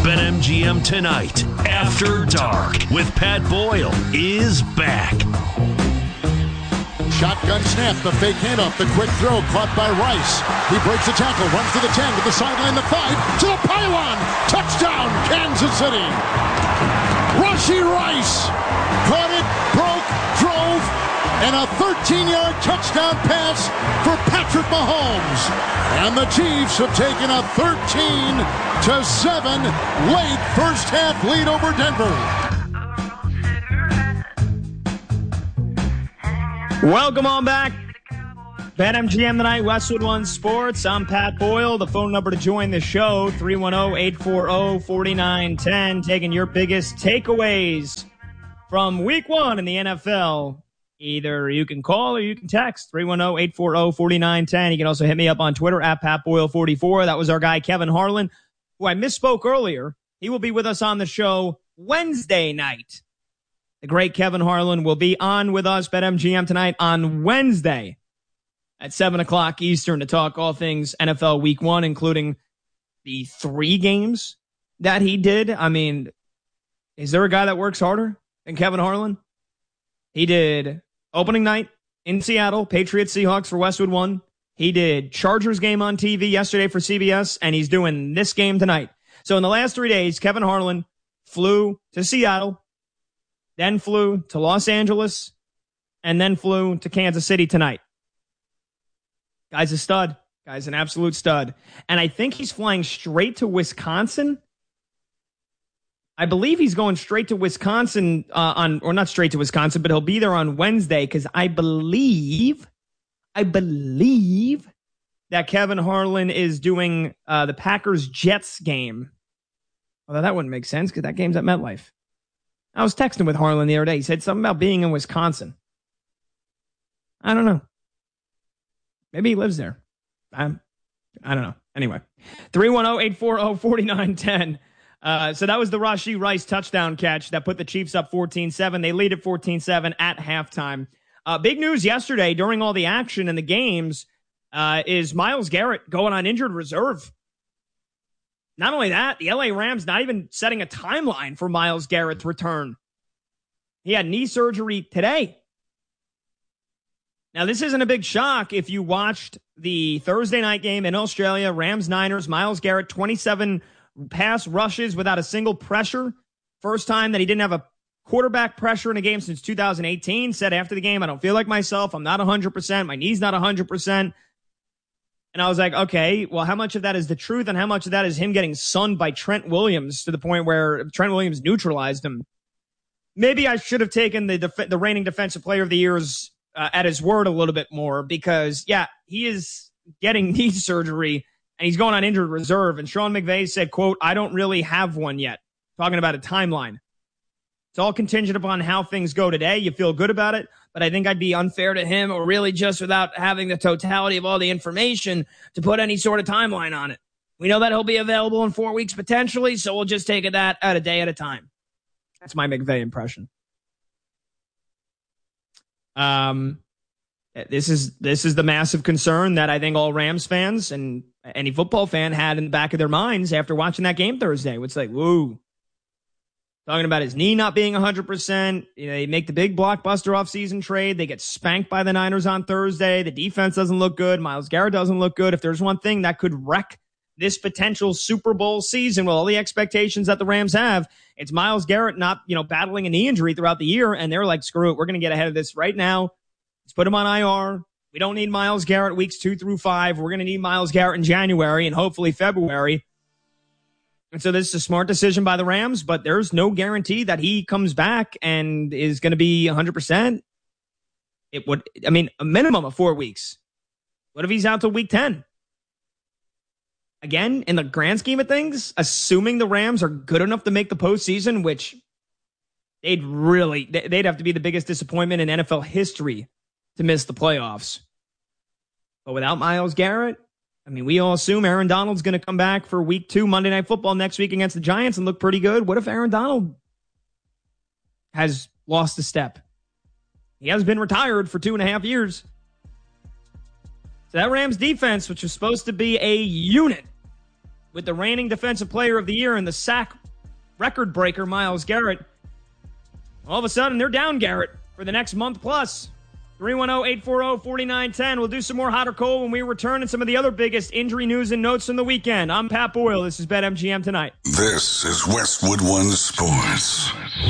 BetMGM Tonight, After Dark, with Pat Boyle, is back. Shotgun snap, the fake handoff, the quick throw, caught by Rice. He breaks the tackle, runs to the 10, to the sideline, the 5, to the pylon. Touchdown, Kansas City. Rashee Rice caught it, broke, drove, and a 13-yard touchdown pass for Patrick Mahomes. And the Chiefs have taken a 13-7 late first half lead over Denver. Welcome on back. BetMGM Tonight, Westwood One Sports. I'm Pat Boyle. The phone number to join the show, 310-840-4910. Taking your biggest takeaways from week one in the NFL. Either you can call or you can text, 310-840-4910. You can also hit me up on Twitter, at PatBoyle44. That was our guy, Kevin Harlan, who I misspoke earlier. He will be with us on the show Wednesday night. The great Kevin Harlan will be on with us, BetMGM Tonight, on Wednesday at 7 o'clock Eastern to talk all things NFL Week 1, including the 3 games that he did. I mean, is there a guy that works harder than Kevin Harlan? He did opening night in Seattle, Patriots Seahawks for Westwood One. He did Chargers game on TV yesterday for CBS, and he's doing this game tonight. So in the last 3 days, Kevin Harlan flew to Seattle, then flew to Los Angeles, and then flew to Kansas City tonight. Guy's a stud. Guy's an absolute stud. And I think he's flying straight to Wisconsin. I believe he's going straight to Wisconsin or not straight to Wisconsin, but he'll be there on Wednesday because I believe that Kevin Harlan is doing the Packers-Jets game. Although that wouldn't make sense because that game's at MetLife. I was texting with Harlan the other day. He said something about being in Wisconsin. I don't know. Maybe he lives there. I don't know. Anyway, 310-840-4910. So that was the Rashee Rice touchdown catch that put the Chiefs up 14-7. They lead at 14-7 at halftime. Big news yesterday during all the action in the games is Myles Garrett going on injured reserve. Not only that, the LA Rams not even setting a timeline for Myles Garrett's return. He had knee surgery today. Now, this isn't a big shock if you watched the Thursday night game in Australia, Rams-Niners. Myles Garrett, 27 pass rushes without a single pressure. First time that he didn't have a quarterback pressure in a game since 2018. Said after the game, I don't feel like myself. I'm not 100%. My knee's not 100%. And I was like, okay, well, how much of that is the truth and how much of that is him getting sunned by Trent Williams to the point where Trent Williams neutralized him? Maybe I should have taken the reigning defensive player of the year's at his word a little bit more because, yeah, he is getting knee surgery and he's going on injured reserve. And Sean McVay said, quote, I don't really have one yet. Talking about a timeline. It's all contingent upon how things go today. You feel good about it, but I think I'd be unfair to him or really just without having the totality of all the information to put any sort of timeline on it. We know that he'll be available in 4 weeks potentially, so we'll just take that at a day at a time. That's my McVay impression. This is the massive concern that I think all Rams fans and any football fan had in the back of their minds after watching that game Thursday. It's like, whoa. Talking about his knee not being 100%. You know, they make the big blockbuster offseason trade. They get spanked by the Niners on Thursday. The defense doesn't look good. Myles Garrett doesn't look good. If there's one thing that could wreck this potential Super Bowl season with all the expectations that the Rams have, it's Myles Garrett not, battling a knee injury throughout the year. And they're like, screw it. We're going to get ahead of this right now. Let's put him on IR. We don't need Myles Garrett weeks 2 through 5. We're going to need Myles Garrett in January and hopefully February. And so this is a smart decision by the Rams, but there's no guarantee that he comes back and is going to be 100%. It would, a minimum of 4 weeks. What if he's out till week 10? Again, in the grand scheme of things, assuming the Rams are good enough to make the postseason, which they'd have to be the biggest disappointment in NFL history to miss the playoffs. But without Myles Garrett, we all assume Aaron Donald's going to come back for week 2 Monday Night Football next week against the Giants and look pretty good. What if Aaron Donald has lost a step? He has been retired for 2.5 years. So that Rams defense, which was supposed to be a unit, with the reigning defensive player of the year and the sack record breaker, Myles Garrett. All of a sudden, they're down Garrett for the next month plus. 310-840-4910. We'll do some more hot or cold when we return and some of the other biggest injury news and notes from the weekend. I'm Pat Boyle. This is BetMGM Tonight. This is Westwood One Sports.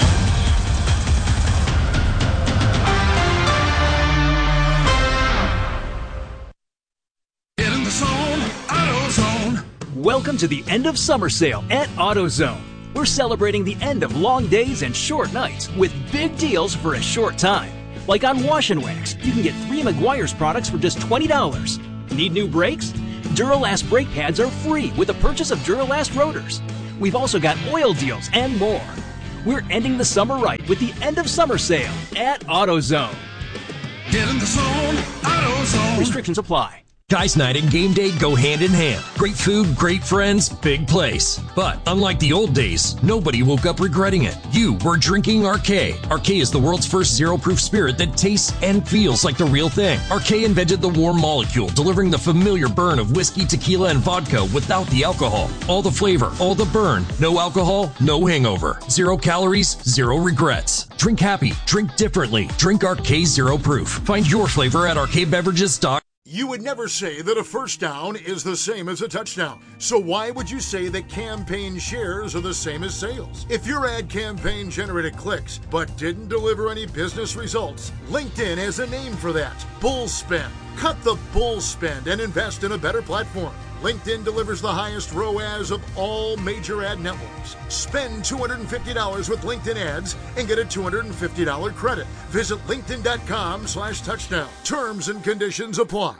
Get in the zone, AutoZone. Welcome to the end of summer sale at AutoZone. We're celebrating the end of long days and short nights with big deals for a short time. Like on Wash and Wax, you can get 3 Meguiar's products for just $20. Need new brakes? Duralast brake pads are free with the purchase of Duralast rotors. We've also got oil deals and more. We're ending the summer right with the end of summer sale at AutoZone. Get in the zone, AutoZone. Restrictions apply. Guys Night and Game Day go hand in hand. Great food, great friends, big place. But unlike the old days, nobody woke up regretting it. You were drinking Arcade. Arcade is the world's first zero-proof spirit that tastes and feels like the real thing. Arcade invented the warm molecule, delivering the familiar burn of whiskey, tequila, and vodka without the alcohol. All the flavor, all the burn. No alcohol, no hangover. 0 calories, 0 regrets. Drink happy, drink differently. Drink Arcade Zero Proof. Find your flavor at arcadebeverages.com. You would never say that a first down is the same as a touchdown. So why would you say that campaign shares are the same as sales? If your ad campaign generated clicks but didn't deliver any business results, LinkedIn has a name for that: bull spend. Cut the bull spend and invest in a better platform. LinkedIn delivers the highest ROAS of all major ad networks. Spend $250 with LinkedIn ads and get a $250 credit. Visit linkedin.com/touchdown. Terms and conditions apply.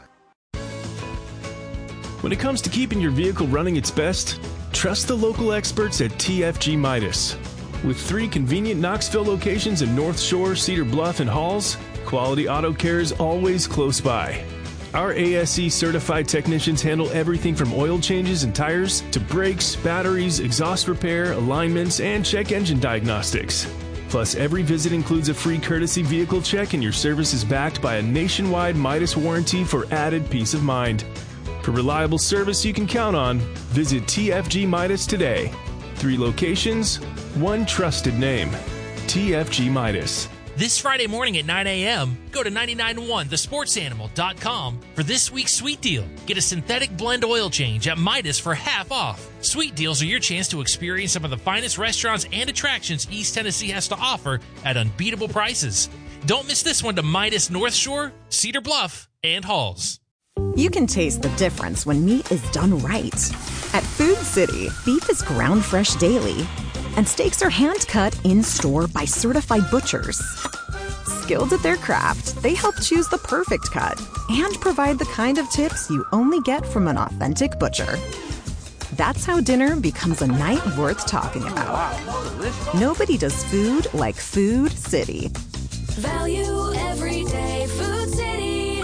When it comes to keeping your vehicle running its best, trust the local experts at TFG Midas. With 3 convenient Knoxville locations in North Shore, Cedar Bluff, and Halls, quality auto care is always close by. Our ASE certified technicians handle everything from oil changes and tires to brakes, batteries, exhaust repair, alignments, and check engine diagnostics. Plus, every visit includes a free courtesy vehicle check, and your service is backed by a nationwide Midas warranty for added peace of mind. For reliable service you can count on, visit TFG Midas today. 3 locations, 1 trusted name. TFG Midas. This Friday morning at 9 a.m., go to 991thesportsanimal.com for this week's Sweet Deal. Get a synthetic blend oil change at Midas for half off. Sweet Deals are your chance to experience some of the finest restaurants and attractions East Tennessee has to offer at unbeatable prices. Don't miss this one to Midas North Shore, Cedar Bluff, and Halls. You can taste the difference when meat is done right. At Food City, beef is ground fresh daily, and steaks are hand-cut in-store by certified butchers. Skilled at their craft, they help choose the perfect cut and provide the kind of tips you only get from an authentic butcher. That's how dinner becomes a night worth talking about. Nobody does food like Food City. Value every day, Food City.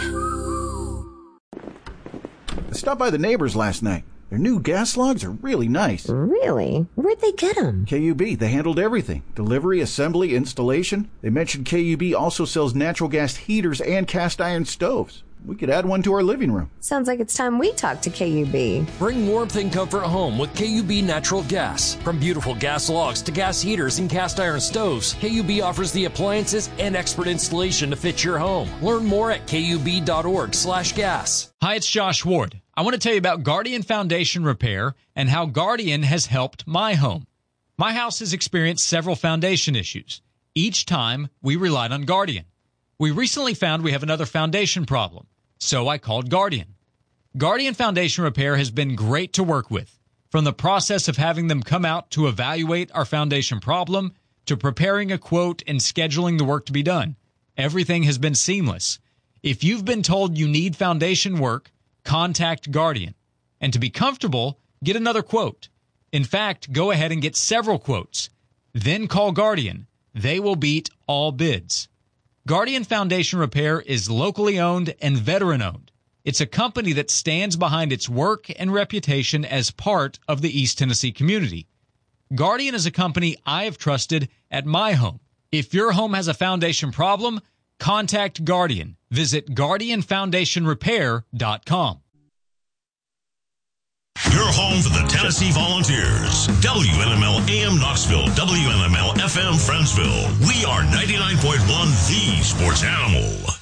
I stopped by the neighbors last night. Their new gas logs are really nice. Really? Where'd they get them? KUB. They handled everything. Delivery, assembly, installation. They mentioned KUB also sells natural gas heaters and cast iron stoves. We could add one to our living room. Sounds like it's time we talk to KUB. Bring warmth and comfort home with KUB Natural Gas. From beautiful gas logs to gas heaters and cast iron stoves, KUB offers the appliances and expert installation to fit your home. Learn more at KUB.org/gas. Hi, it's Josh Ward. I want to tell you about Guardian Foundation Repair and how Guardian has helped my home. My house has experienced several foundation issues. Each time, we relied on Guardian. We recently found we have another foundation problem, so I called Guardian. Guardian Foundation Repair has been great to work with. From the process of having them come out to evaluate our foundation problem to preparing a quote and scheduling the work to be done, everything has been seamless. If you've been told you need foundation work, contact Guardian. And to be comfortable, get another quote. In fact, go ahead and get several quotes. Then call Guardian. They will beat all bids. Guardian Foundation Repair is locally owned and veteran-owned. It's a company that stands behind its work and reputation as part of the East Tennessee community. Guardian is a company I have trusted at my home. If your home has a foundation problem, contact Guardian. Visit GuardianFoundationRepair.com. Your home for the Tennessee Volunteers. WNML AM Knoxville, WNML FM Friendsville. We are 99.1 The Sports Animal.